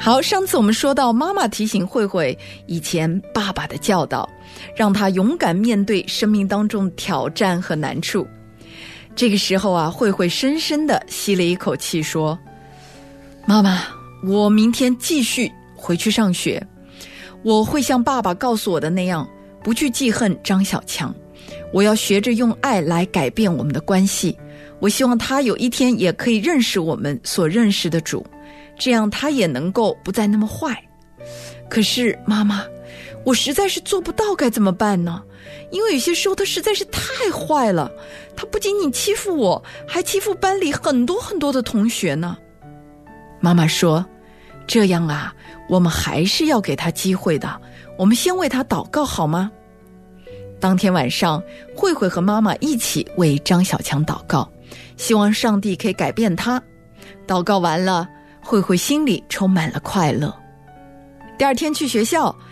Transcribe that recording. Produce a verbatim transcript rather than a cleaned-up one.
好，上次我们说到妈妈提醒慧慧以前爸爸的教导，让她勇敢面对生命当中挑战和难处。这个时候啊，慧慧深深地吸了一口气说，妈妈，我明天继续回去上学，我会像爸爸告诉我的那样，不去记恨张小强，我要学着用爱来改变我们的关系，我希望他有一天也可以认识我们所认识的主，这样他也能够不再那么坏。可是妈妈，我实在是做不到，该怎么办呢？因为有些时候他实在是太坏了，他不仅仅欺负我，还欺负班里很多很多的同学呢。妈妈说，这样啊，我们还是要给他机会的，我们先为他祷告好吗？当天晚上，慧慧和妈妈一起为张小强祷告，希望上帝可以改变他。祷告完了，慧慧心里充满了快乐。第二天去学校，